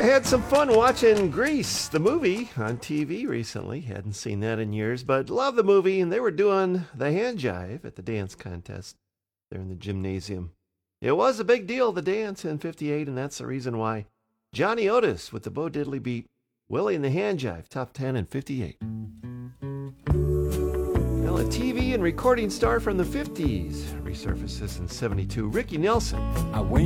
had some fun watching Grease, the movie, on TV recently. Hadn't seen that in years, but love the movie, and they were doing the hand jive at the dance contest there in the gymnasium. It was a big deal, the dance in 58, and that's the reason why Johnny Otis with the Bo Diddley beat, Willie and the Hand Jive, top 10 in 58. Well, a TV and recording star from the 50s resurfaces in 72, Ricky Nelson. I went